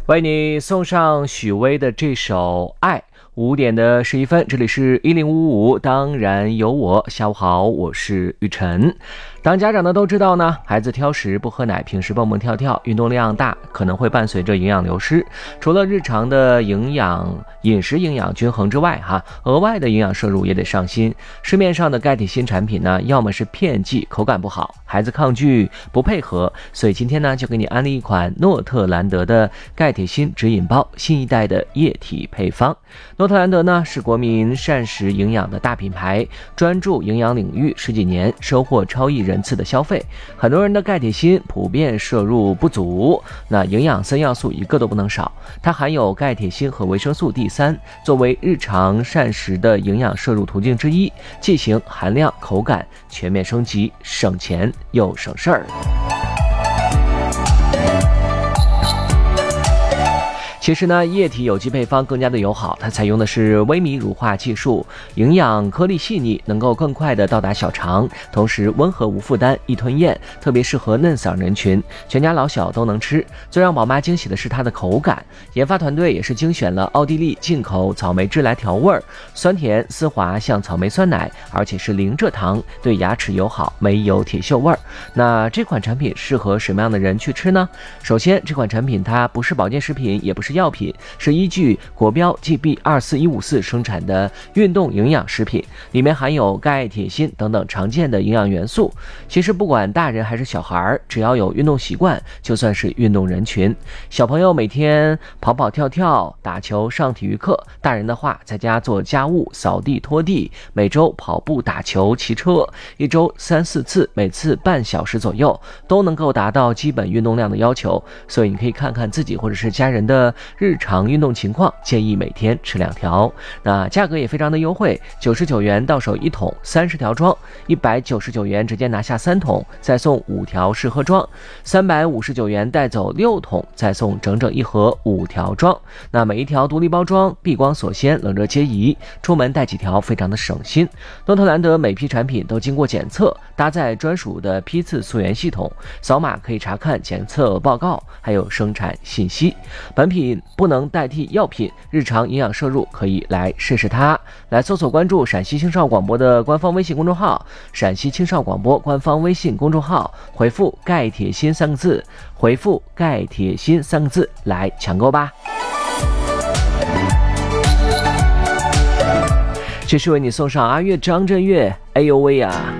为你送上许巍的这首《爱》。5点的11分，这里是1055，当然有我。下午好，我是雨晨。当家长的都知道呢，孩子挑食不喝奶，平时蹦蹦跳跳，运动量大，可能会伴随着营养流失。除了日常的饮食营养均衡之外，额外的营养摄入也得上心。市面上的钙铁锌产品呢，要么是片剂，口感不好，孩子抗拒不配合，所以今天呢，就给你安利一款诺特兰德的钙铁锌指引包，新一代的液体配方。诺特兰德呢是国民膳食营养的大品牌，专注营养领域10几年，收获超亿人次的消费。很多人的钙铁锌普遍摄入不足，那营养3要素一个都不能少。它含有钙铁锌和维生素 D3，作为日常膳食的营养摄入途径之一，剂型、含量、口感全面升级，省钱又省事儿。其实呢，液体有机配方更加的友好，它采用的是微米乳化技术，营养颗粒细腻，能够更快的到达小肠，同时温和无负担，易吞咽，特别适合嫩嗓人群，全家老小都能吃。最让宝妈惊喜的是它的口感，研发团队也是精选了奥地利进口草莓汁来调味儿，酸甜丝滑像草莓酸奶，而且是零蔗糖，对牙齿友好，没有铁锈味儿。那这款产品适合什么样的人去吃呢？首先，这款产品它不是保健食品，也不是药品，是依据国标 GB24154 生产的运动营养食品，里面含有钙、铁、锌等等常见的营养元素。其实不管大人还是小孩，只要有运动习惯，就算是运动人群。小朋友每天跑跑跳跳、打球、上体育课，大人的话在家做家务、扫地、拖地，每周跑步、打球、骑车，一周3、4次，每次半小时左右，都能够达到基本运动量的要求。所以你可以看看自己或者是家人的日常运动情况，建议每天吃2条。那价格也非常的优惠，99元到手1桶，30条装，199元直接拿下3桶，再送5条试喝装，359元带走6桶，再送整整1盒5条装。那每一条独立包装，避光锁鲜，冷热皆宜，出门带几条非常的省心。诺特兰德每批产品都经过检测，搭载专属的批次溯源系统，扫码可以查看检测报告，还有生产信息。本品不能代替药品，日常营养摄入可以来试试它。来搜索关注陕西青少广播的官方微信公众号，陕西青少广播官方微信公众号，回复钙铁锌3个字，回复钙铁锌3个字来抢购吧。这是为你送上阿月张震岳，哎呦喂呀！